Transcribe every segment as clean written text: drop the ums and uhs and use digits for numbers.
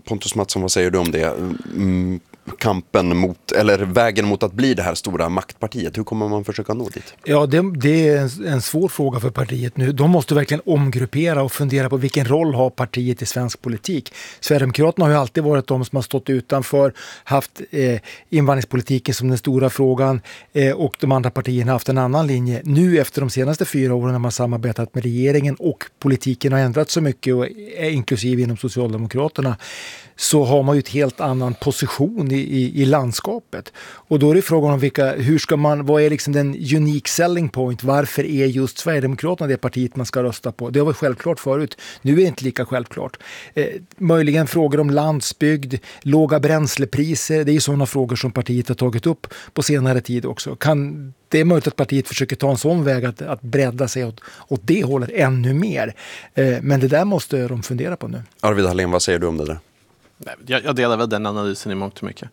Pontus Mattsson, vad säger du om det? Kampen mot, eller vägen mot att bli det här stora maktpartiet, hur kommer man försöka nå dit? Ja, det är en svår fråga för partiet nu. De måste verkligen omgruppera och fundera på vilken roll har partiet i svensk politik. Sverigedemokraterna har ju alltid varit de som har stått utanför, haft invandringspolitiken som den stora frågan och de andra partierna har haft en annan linje. Nu efter de senaste 4 åren när man samarbetat med regeringen och politiken har ändrat så mycket, och inklusive inom Socialdemokraterna, så har man ju ett helt annan position i landskapet. Och då är det frågan om vad är liksom den unique selling point? Varför är just Sverigedemokraterna det partiet man ska rösta på? Det var självklart förut. Nu är det inte lika självklart. Möjligen frågor om landsbygd, låga bränslepriser. Det är ju sådana frågor som partiet har tagit upp på senare tid också. Det är möjligt att partiet försöker ta en sån väg att bredda sig åt det hållet ännu mer. Men det där måste de fundera på nu. Arvid Hallén, vad säger du om det där? Jag delar väl den analysen i mångt och mycket.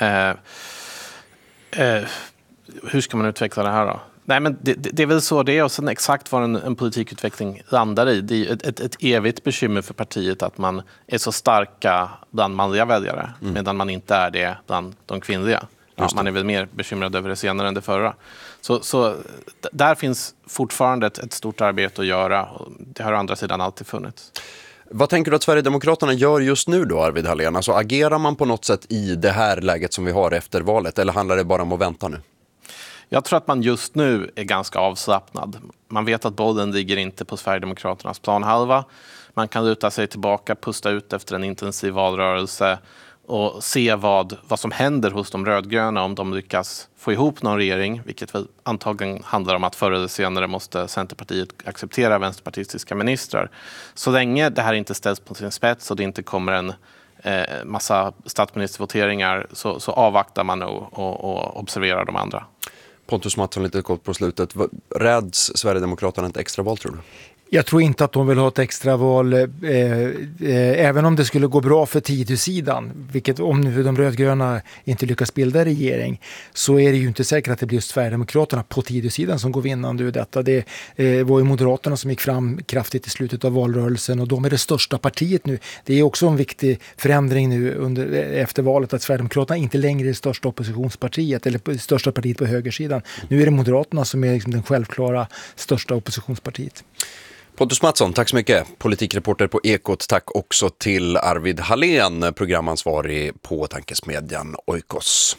Hur ska man utveckla det här då? Nej, men det är väl så det är, och sen exakt vad en politikutveckling landar i. Det är ett evigt bekymmer för partiet att man är så starka bland manliga väljare medan man inte är det bland de kvinnliga. Ja, man är väl mer bekymrad över det senare än det förra. Så där finns fortfarande ett stort arbete att göra, och det har å andra sidan alltid funnits. Vad tänker du att Sverigedemokraterna gör just nu då, Arvid Hallén? Alltså, agerar man på något sätt i det här läget som vi har efter valet, eller handlar det bara om att vänta nu? Jag tror att man just nu är ganska avslappnad. Man vet att bollen ligger inte på Sverigedemokraternas planhalva. Man kan luta sig tillbaka, pusta ut efter en intensiv valrörelse och se vad som händer hos de rödgröna om de lyckas få ihop någon regering, vilket väl antagligen handlar om att förr eller senare måste Centerpartiet acceptera vänsterpartistiska ministrar. Så länge det här inte ställs på sin spets och det inte kommer en massa statsministervoteringar så avvaktar man och observerar de andra. Pontus Mattsson, lite kort på slutet. Räds Sverigedemokraterna ett extra val, tror du? Jag tror inte att de vill ha ett extra val, även om det skulle gå bra för Tidösidan, vilket om nu de rödgröna inte lyckas bilda regering, så är det ju inte säkert att det blir just Sverigedemokraterna på Tidösidan som går vinnande ur detta. Det var ju Moderaterna som gick fram kraftigt i slutet av valrörelsen, och de är det största partiet nu. Det är också en viktig förändring nu efter valet, att Sverigedemokraterna inte längre är det största oppositionspartiet eller det största partiet på högersidan. Nu är det Moderaterna som är liksom den självklara största oppositionspartiet. Pontus Mattsson, tack så mycket. Politikreporter på Ekot. Tack också till Arvid Hallén, programansvarig på tankesmedjan Oikos.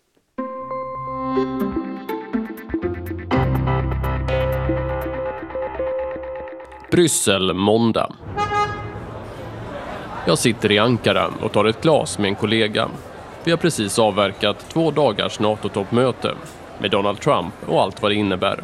Bryssel, måndag. Jag sitter i Ankara och tar ett glas med en kollega. Vi har precis avverkat 2 dagars NATO-toppmöte med Donald Trump och allt vad det innebär.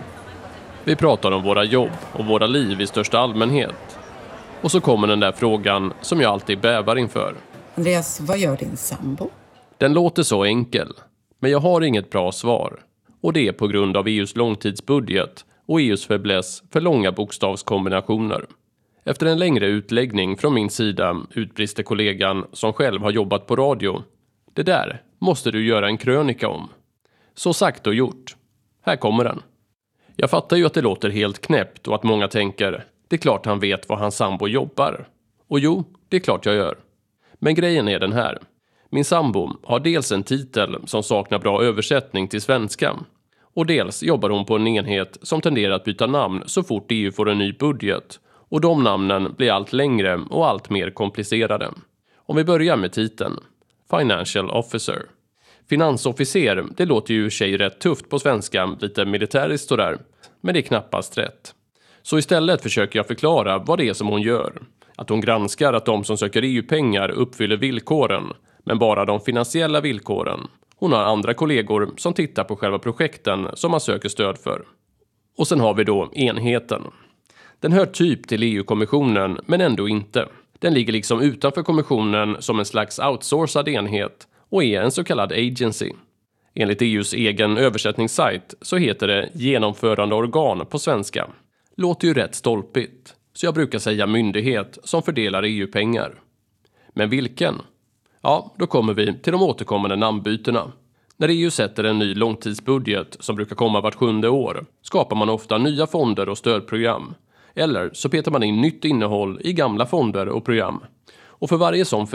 Vi pratar om våra jobb och våra liv i största allmänhet. Och så kommer den där frågan som jag alltid bävar inför. Andreas, vad gör din sambo? Den låter så enkel, men jag har inget bra svar. Och det är på grund av EUs långtidsbudget och EUs fäbless för långa bokstavskombinationer. Efter en längre utläggning från min sida utbrister kollegan som själv har jobbat på radio. Det där måste du göra en krönika om. Så sagt och gjort. Här kommer den. Jag fattar ju att det låter helt knäppt och att många tänker, det är klart han vet vad hans sambo jobbar. Och jo, det är klart jag gör. Men grejen är den här. Min sambo har dels en titel som saknar bra översättning till svenska. Och dels jobbar hon på en enhet som tenderar att byta namn så fort EU får en ny budget. Och de namnen blir allt längre och allt mer komplicerade. Om vi börjar med titeln. Financial Officer. Finansofficer, det låter ju i sig rätt tufft på svenska, lite militäriskt och där. Men det är knappast rätt. Så istället försöker jag förklara vad det är som hon gör. Att hon granskar att de som söker EU-pengar uppfyller villkoren, men bara de finansiella villkoren. Hon har andra kollegor som tittar på själva projekten som man söker stöd för. Och sen har vi då enheten. Den hör typ till EU-kommissionen, men ändå inte. Den ligger liksom utanför kommissionen som en slags outsourcad enhet och är en så kallad agency. Enligt EUs egen översättningssajt så heter det genomförande organ på svenska. Låter ju rätt stolpigt, så jag brukar säga myndighet som fördelar EU-pengar. Men vilken? Ja, då kommer vi till de återkommande namnbytena. När EU sätter en ny långtidsbudget som brukar komma vart 7:e år skapar man ofta nya fonder och stödprogram. Eller så petar man in nytt innehåll i gamla fonder och program. Och för varje sån